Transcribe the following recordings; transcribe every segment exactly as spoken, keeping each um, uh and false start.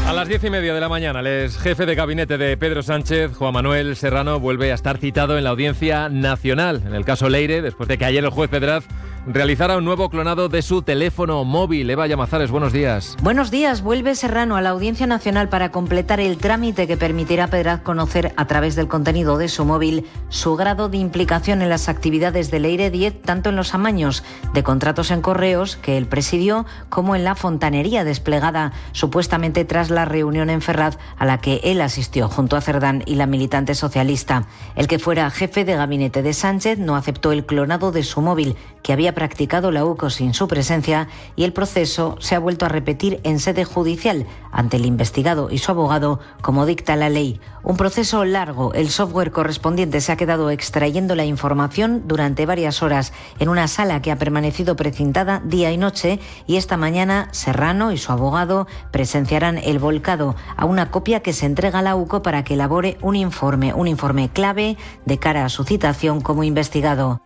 A las diez y media de la mañana, el jefe de gabinete de Pedro Sánchez, Juan Manuel Serrano, vuelve a estar citado en la Audiencia Nacional. En el caso Leire, después de que ayer el juez Pedraz realizara un nuevo clonado de su teléfono móvil. Eva Llamazares, buenos días. Buenos días. Vuelve Serrano a la Audiencia Nacional para completar el trámite que permitirá a Pedraz conocer a través del contenido de su móvil su grado de implicación en las actividades de Leire diez, tanto en los amaños de contratos en correos que él presidió como en la fontanería desplegada supuestamente tras la reunión en Ferraz a la que él asistió junto a Cerdán y la militante socialista. El que fuera jefe de gabinete de Sánchez no aceptó el clonado de su móvil que había practicado la U C O sin su presencia y el proceso se ha vuelto a repetir en sede judicial ante el investigado y su abogado, como dicta la ley. Un proceso largo. El software correspondiente se ha quedado extrayendo la información durante varias horas en una sala que ha permanecido precintada día y noche, y esta mañana Serrano y su abogado presenciarán el volcado a una copia que se entrega a la U C O para que elabore un informe, un informe clave de cara a su citación como investigado.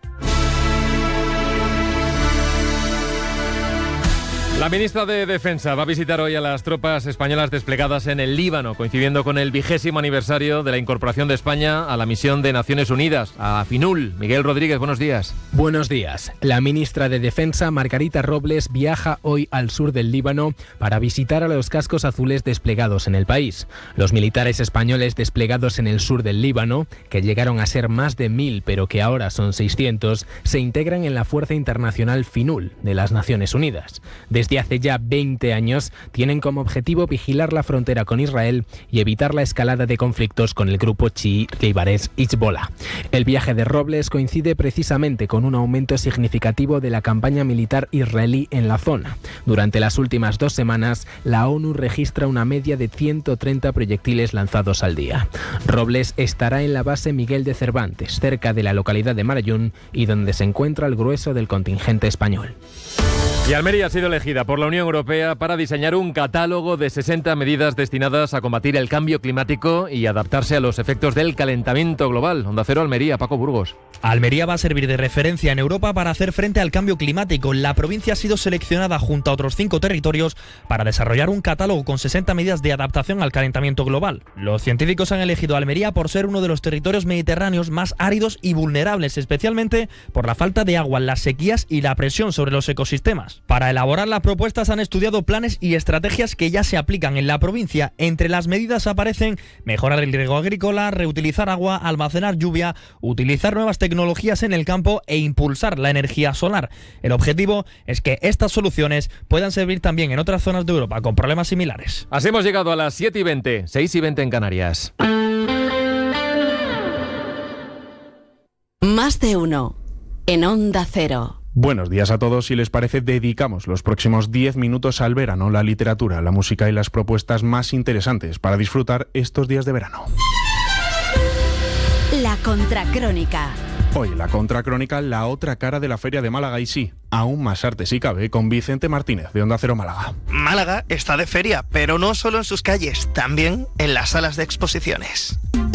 La ministra de Defensa va a visitar hoy a las tropas españolas desplegadas en el Líbano, coincidiendo con el vigésimo aniversario de la incorporación de España a la misión de Naciones Unidas, a FINUL. Miguel Rodríguez, buenos días. Buenos días. La ministra de Defensa, Margarita Robles, viaja hoy al sur del Líbano para visitar a los cascos azules desplegados en el país. Los militares españoles desplegados en el sur del Líbano, que llegaron a ser más de mil pero que ahora son seiscientos, se integran en la Fuerza Internacional FINUL de las Naciones Unidas. Desde hace ya veinte años tienen como objetivo vigilar la frontera con Israel y evitar la escalada de conflictos con el grupo chií libanés Hezbollah. El viaje de Robles coincide precisamente con un aumento significativo de la campaña militar israelí en la zona. Durante las últimas dos semanas, la ONU registra una media de ciento treinta proyectiles lanzados al día. Robles estará en la base Miguel de Cervantes, cerca de la localidad de Marayún, y donde se encuentra el grueso del contingente español. Y Almería ha sido elegida por la Unión Europea para diseñar un catálogo de sesenta medidas destinadas a combatir el cambio climático y adaptarse a los efectos del calentamiento global. Onda Cero Almería, Paco Burgos. Almería va a servir de referencia en Europa para hacer frente al cambio climático. La provincia ha sido seleccionada junto a otros cinco territorios para desarrollar un catálogo con sesenta medidas de adaptación al calentamiento global. Los científicos han elegido a Almería por ser uno de los territorios mediterráneos más áridos y vulnerables, especialmente por la falta de agua, las sequías y la presión sobre los ecosistemas. Para elaborar las propuestas han estudiado planes y estrategias que ya se aplican en la provincia. Entre las medidas aparecen mejorar el riego agrícola, reutilizar agua, almacenar lluvia, utilizar nuevas tecnologías en el campo e impulsar la energía solar. El objetivo es que estas soluciones puedan servir también en otras zonas de Europa con problemas similares. Así hemos llegado a las siete y veinte, seis y veinte en Canarias. Más de uno en Onda Cero. Buenos días a todos. Si les parece, dedicamos los próximos diez minutos al verano, la literatura, la música y las propuestas más interesantes para disfrutar estos días de verano. La Contracrónica. Hoy la Contracrónica, la otra cara de la Feria de Málaga, y sí, aún más arte si cabe, con Vicente Martínez de Onda Cero Málaga. Málaga está de feria, pero no solo en sus calles, también en las salas de exposiciones.